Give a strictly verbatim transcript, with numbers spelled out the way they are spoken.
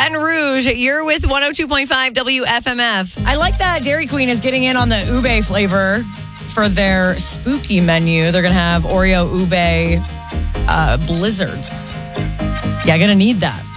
Baton Rouge, you're with one oh two point five W F M F. I like that Dairy Queen is getting in on the ube flavor for their spooky menu. They're going to have Oreo ube uh, blizzards. Yeah, going to need that.